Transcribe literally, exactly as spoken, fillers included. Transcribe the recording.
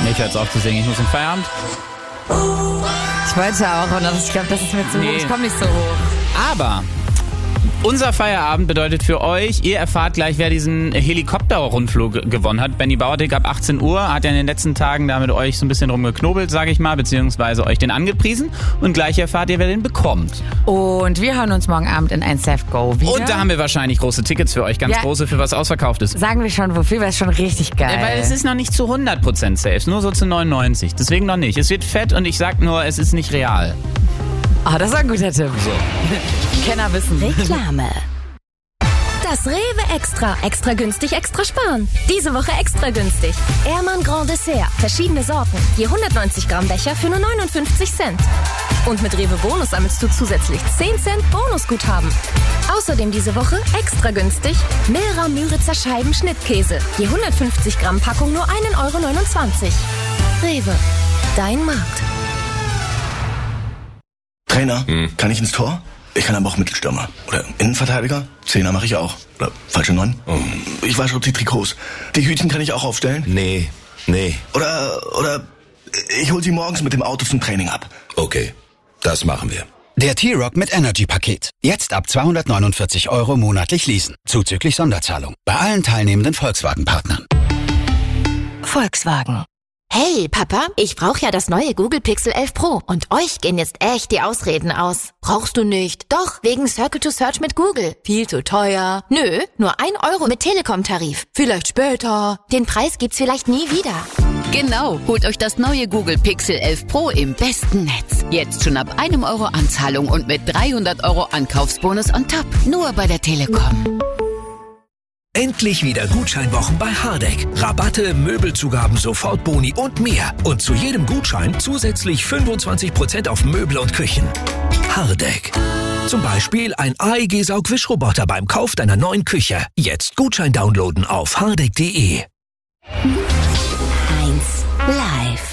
Ich höre jetzt auf zu singen, ich muss in Feierabend. Ich wollte auch, und ich glaube, das ist mir zu Nee. hoch. Ich komme nicht so hoch. Aber unser Feierabend bedeutet für euch, ihr erfahrt gleich, wer diesen Helikopter-Rundflug gewonnen hat. Benny Bauerdick ab achtzehn Uhr hat ja in den letzten Tagen da mit euch so ein bisschen rumgeknobelt, sage ich mal, beziehungsweise euch den angepriesen. Und gleich erfahrt ihr, wer den bekommt. Und wir hören uns morgen Abend in ein Safe Go wieder. Und da haben wir wahrscheinlich große Tickets für euch, ganz Ja. große, für was ausverkauft ist. Sagen wir schon, wofür wäre es schon richtig geil. Ja, weil es ist noch nicht zu hundert Prozent safe, nur so zu neunundneunzig. Deswegen noch nicht. Es wird fett und ich sag nur, es ist nicht real. Ah, das ist ein guter Tipp. So. Kenner wissen. Reklame. Das Rewe Extra. Extra günstig, extra sparen. Diese Woche extra günstig. Ehrmann Grand Dessert. Verschiedene Sorten. Je hundertneunzig Gramm Becher für nur neunundfünfzig Cent. Und mit Rewe Bonus sammelst du zusätzlich zehn Cent Bonusguthaben. Außerdem diese Woche extra günstig Milra Müritzer Scheiben Schnittkäse. Je hundertfünfzig Gramm Packung nur ein Euro neunundzwanzig. Rewe. Dein Markt. Trainer, kann ich ins Tor? Ich kann aber auch Mittelstürmer. Oder Innenverteidiger? Zehner mache ich auch. Oder falsche Neun? Ich wasche auch die Trikots. Die Hütchen kann ich auch aufstellen? Nee, nee. Oder, oder ich hol sie morgens mit dem Auto zum Training ab. Okay, das machen wir. Der T-Rock mit Energy-Paket. Jetzt ab zweihundertneunundvierzig Euro monatlich leasen. Zuzüglich Sonderzahlung. Bei allen teilnehmenden Volkswagen-Partnern. Volkswagen. Hey, Papa, ich brauche ja das neue Google Pixel elf Pro. Und euch gehen jetzt echt die Ausreden aus. Brauchst du nicht? Doch, wegen Circle to Search mit Google. Viel zu teuer. Nö, nur ein Euro mit Telekom-Tarif. Vielleicht später. Den Preis gibt's vielleicht nie wieder. Genau, holt euch das neue Google Pixel elf Pro im besten Netz. Jetzt schon ab einem Euro Anzahlung und mit dreihundert Euro Ankaufsbonus on top. Nur bei der Telekom. Endlich wieder Gutscheinwochen bei Hardegg. Rabatte, Möbelzugaben, Sofortboni und mehr. Und zu jedem Gutschein zusätzlich fünfundzwanzig Prozent auf Möbel und Küchen. Hardegg. Zum Beispiel ein A E G-Saugwischroboter beim Kauf deiner neuen Küche. Jetzt Gutschein downloaden auf hardegg punkt de. eins Live.